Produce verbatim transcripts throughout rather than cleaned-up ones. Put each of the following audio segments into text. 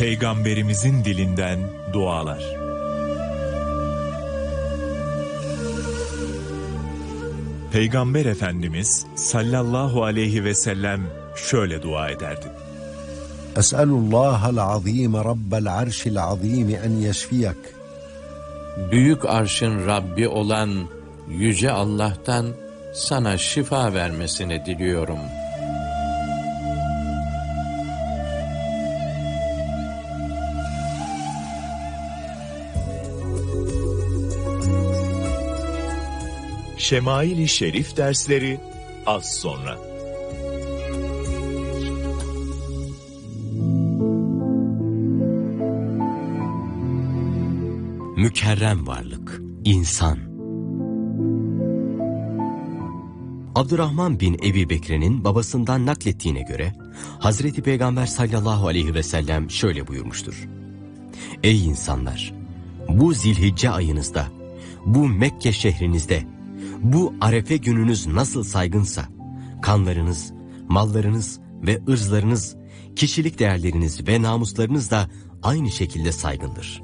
Peygamberimizin dilinden dualar. Peygamber Efendimiz sallallahu aleyhi ve sellem şöyle dua ederdi. Es'elullahal azim rabbel arşil azim en yeşfiyak. Büyük arşın Rabbi olan Yüce Allah'tan sana şifa vermesini diliyorum. Şemail-i Şerif dersleri az sonra. Mükerrem varlık, insan. Abdurrahman bin Ebi Bekir'in babasından naklettiğine göre, Hazreti Peygamber sallallahu aleyhi ve sellem şöyle buyurmuştur. Ey insanlar! Bu Zilhicce ayınızda, bu Mekke şehrinizde, bu Arefe gününüz nasıl saygınsa, kanlarınız, mallarınız ve ırzlarınız, kişilik değerleriniz ve namuslarınız da aynı şekilde saygındır.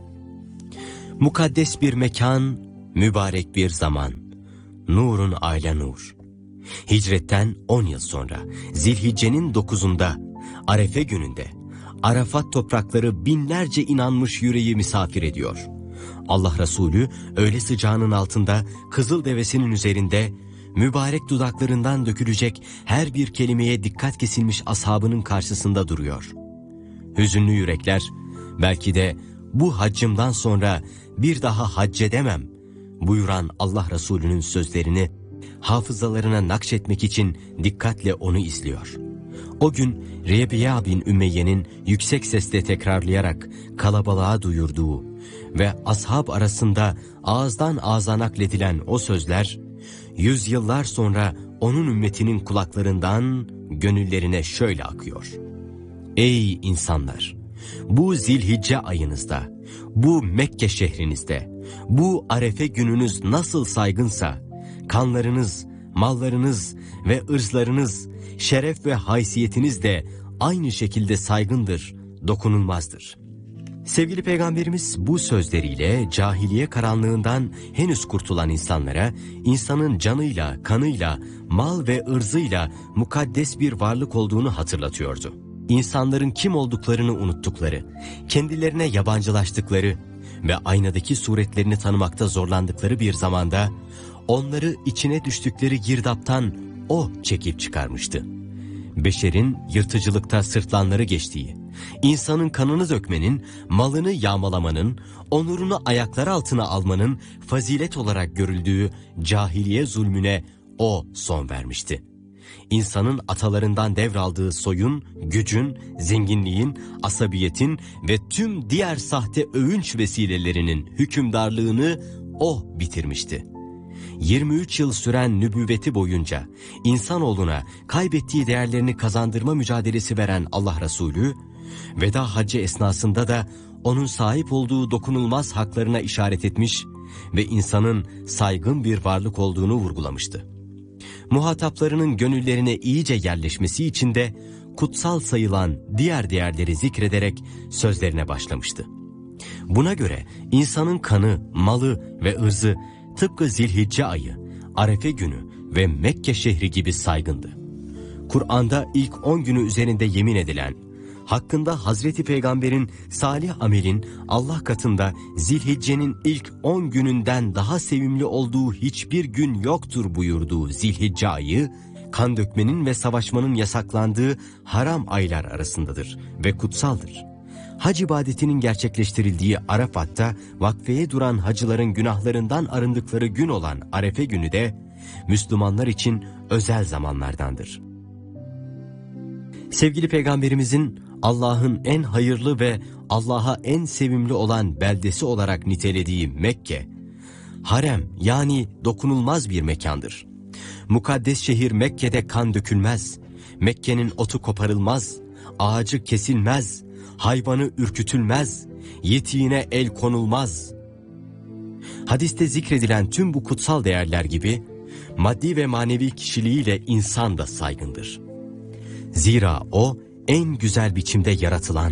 Mukaddes bir mekan, mübarek bir zaman, nurun aile nur. Hicretten on yıl sonra, Zilhicce'nin dokuzunda, Arefe gününde, Arafat toprakları binlerce inanmış yüreği misafir ediyor. Allah Resulü öğle sıcağının altında, kızıl devesinin üzerinde, mübarek dudaklarından dökülecek her bir kelimeye dikkat kesilmiş ashabının karşısında duruyor. Hüzünlü yürekler, belki de bu haccımdan sonra bir daha hac edemem buyuran Allah Resulü'nün sözlerini hafızalarına nakşetmek için dikkatle onu izliyor. O gün Rebiya bin Ümeyye'nin yüksek sesle tekrarlayarak kalabalığa duyurduğu ve ashab arasında ağızdan ağza nakledilen o sözler, yüzyıllar sonra onun ümmetinin kulaklarından gönüllerine şöyle akıyor. Ey insanlar! Bu Zilhicce ayınızda, bu Mekke şehrinizde, bu Arefe gününüz nasıl saygınsa, kanlarınız, mallarınız ve ırzlarınız, şeref ve haysiyetiniz de aynı şekilde saygındır, dokunulmazdır. Sevgili Peygamberimiz bu sözleriyle cahiliye karanlığından henüz kurtulan insanlara, insanın canıyla, kanıyla, mal ve ırzıyla mukaddes bir varlık olduğunu hatırlatıyordu. İnsanların kim olduklarını unuttukları, kendilerine yabancılaştıkları ve aynadaki suretlerini tanımakta zorlandıkları bir zamanda, onları içine düştükleri girdaptan O çekip çıkarmıştı. Beşerin yırtıcılıkta sırtlanları geçtiği, insanın kanını dökmenin, malını yağmalamanın, onurunu ayaklar altına almanın fazilet olarak görüldüğü cahiliye zulmüne O son vermişti. İnsanın atalarından devraldığı soyun, gücün, zenginliğin, asabiyetin ve tüm diğer sahte övünç vesilelerinin hükümdarlığını O bitirmişti. yirmi üç yıl süren nübüvveti boyunca insanoğluna kaybettiği değerlerini kazandırma mücadelesi veren Allah Resulü, veda haccı esnasında da onun sahip olduğu dokunulmaz haklarına işaret etmiş ve insanın saygın bir varlık olduğunu vurgulamıştı. Muhataplarının gönüllerine iyice yerleşmesi için de kutsal sayılan diğer değerleri zikrederek sözlerine başlamıştı. Buna göre insanın kanı, malı ve ırzı tıpkı Zilhicce ayı, Arefe günü ve Mekke şehri gibi saygındı. Kur'an'da ilk on günü üzerinde yemin edilen, hakkında Hazreti Peygamber'in salih amelin Allah katında Zilhicce'nin ilk on gününden daha sevimli olduğu hiçbir gün yoktur buyurduğu Zilhicce ayı, kan dökmenin ve savaşmanın yasaklandığı haram aylar arasındadır ve kutsaldır. Hac ibadetinin gerçekleştirildiği Arafat'ta vakfeye duran hacıların günahlarından arındıkları gün olan Arefe günü de Müslümanlar için özel zamanlardandır. Sevgili Peygamberimizin Allah'ın en hayırlı ve Allah'a en sevimli olan beldesi olarak nitelediği Mekke, harem yani dokunulmaz bir mekandır. Mukaddes şehir Mekke'de kan dökülmez, Mekke'nin otu koparılmaz, ağacı kesilmez, hayvanı ürkütülmez, yetiğine el konulmaz. Hadiste zikredilen tüm bu kutsal değerler gibi, maddi ve manevi kişiliğiyle insan da saygındır. Zira o, en güzel biçimde yaratılan,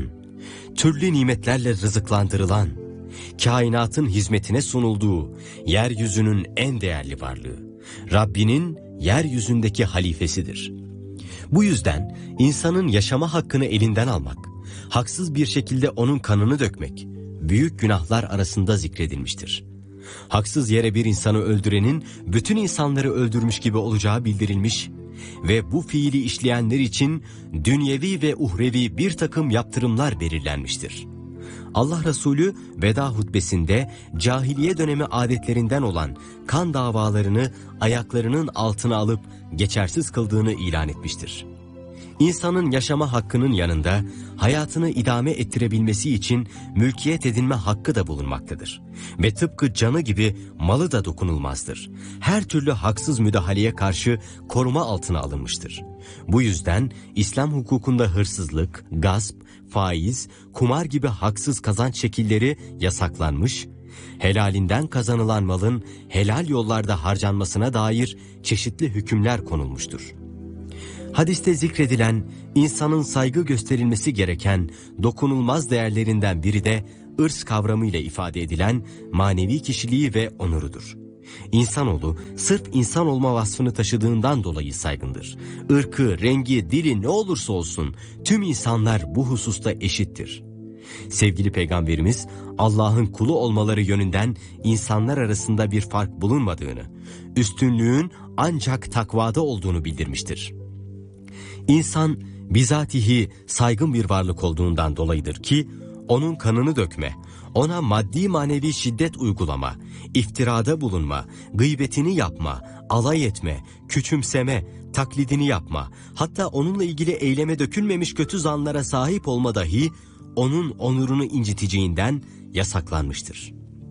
türlü nimetlerle rızıklandırılan, kainatın hizmetine sunulduğu, yeryüzünün en değerli varlığı, Rabbinin yeryüzündeki halifesidir. Bu yüzden insanın yaşama hakkını elinden almak, haksız bir şekilde onun kanını dökmek, büyük günahlar arasında zikredilmiştir. Haksız yere bir insanı öldürenin bütün insanları öldürmüş gibi olacağı bildirilmiş ve bu fiili işleyenler için dünyevi ve uhrevi bir takım yaptırımlar belirlenmiştir. Allah Resulü veda hutbesinde cahiliye dönemi adetlerinden olan kan davalarını ayaklarının altına alıp geçersiz kıldığını ilan etmiştir. İnsanın yaşama hakkının yanında hayatını idame ettirebilmesi için mülkiyet edinme hakkı da bulunmaktadır. Ve tıpkı canı gibi malı da dokunulmazdır. Her türlü haksız müdahaleye karşı koruma altına alınmıştır. Bu yüzden İslam hukukunda hırsızlık, gasp, faiz, kumar gibi haksız kazanç şekilleri yasaklanmış, helalinden kazanılan malın helal yollarda harcanmasına dair çeşitli hükümler konulmuştur. Hadiste zikredilen insanın saygı gösterilmesi gereken dokunulmaz değerlerinden biri de ırs kavramıyla ifade edilen manevi kişiliği ve onurudur. İnsanoğlu sırf insan olma vasfını taşıdığından dolayı saygındır. Irkı, rengi, dili ne olursa olsun tüm insanlar bu hususta eşittir. Sevgili Peygamberimiz Allah'ın kulu olmaları yönünden insanlar arasında bir fark bulunmadığını, üstünlüğün ancak takvada olduğunu bildirmiştir. İnsan bizatihi saygın bir varlık olduğundan dolayıdır ki onun kanını dökme, ona maddi manevi şiddet uygulama, iftirada bulunma, gıybetini yapma, alay etme, küçümseme, taklidini yapma, hatta onunla ilgili eyleme dökülmemiş kötü zanlara sahip olma dahi onun onurunu inciteceğinden yasaklanmıştır.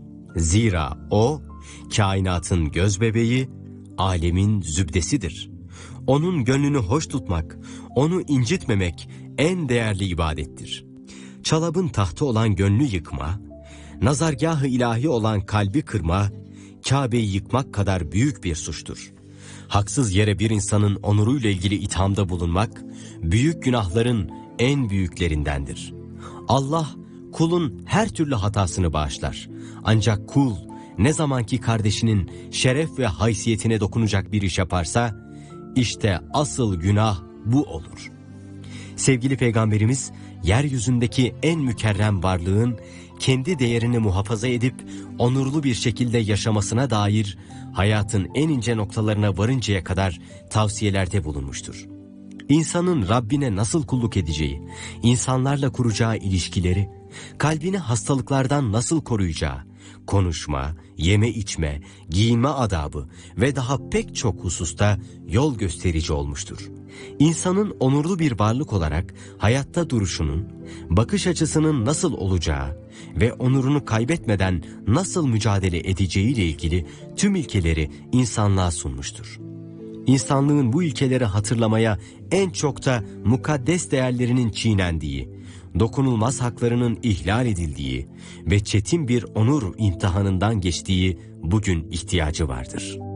Zira o, kainatın gözbebeği, alemin zübdesidir. Onun gönlünü hoş tutmak, onu incitmemek en değerli ibadettir. Çalabın tahtı olan gönlü yıkma, nazargâh-ı ilahi olan kalbi kırma, Kabe'yi yıkmak kadar büyük bir suçtur. Haksız yere bir insanın onuruyla ilgili ithamda bulunmak, büyük günahların en büyüklerindendir. Allah, kulun her türlü hatasını bağışlar. Ancak kul, ne zamanki kardeşinin şeref ve haysiyetine dokunacak bir iş yaparsa, İşte asıl günah bu olur. Sevgili Peygamberimiz, yeryüzündeki en mükerrem varlığın kendi değerini muhafaza edip onurlu bir şekilde yaşamasına dair hayatın en ince noktalarına varıncaya kadar tavsiyelerde bulunmuştur. İnsanın Rabbine nasıl kulluk edeceği, insanlarla kuracağı ilişkileri, kalbini hastalıklardan nasıl koruyacağı, konuşma, yeme içme, giyinme adabı ve daha pek çok hususta yol gösterici olmuştur. İnsanın onurlu bir varlık olarak hayatta duruşunun, bakış açısının nasıl olacağı ve onurunu kaybetmeden nasıl mücadele edeceğiyle ilgili tüm ilkeleri insanlığa sunmuştur. İnsanlığın bu ilkeleri hatırlamaya en çok da mukaddes değerlerinin çiğnendiği, dokunulmaz haklarının ihlal edildiği ve çetin bir onur imtihanından geçtiği bugün ihtiyacı vardır.